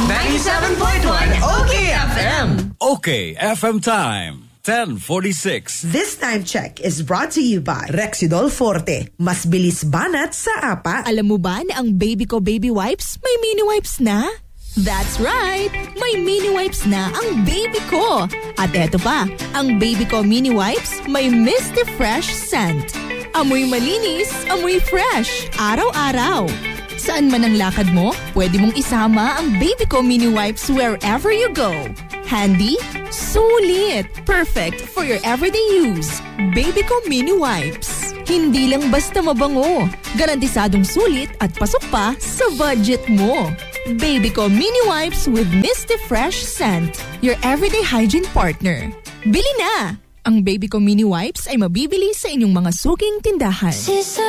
97.1 OK FM. OK FM time. 10:46. This time check is brought to you by Rexidol Forte. Mas bilis banat sa apa. Alam mo ba na ang baby ko baby wipes may mini wipes na? That's right! May mini wipes na ang baby ko. At eto pa, ang baby ko mini wipes may Misty Fresh scent. Amoy malinis, amoy fresh, araw-araw. Saan man ang lakad mo, pwede mong isama ang baby ko mini wipes wherever you go. Handy, sulit, perfect for your everyday use. Baby ko mini wipes. Hindi lang basta mabango, garantisadong sulit at pasok pa sa budget mo. Baby ko mini wipes with Misty Fresh scent, your everyday hygiene partner. Bili na! Ang Baby ko mini wipes ay mabibili sa inyong mga suking tindahan.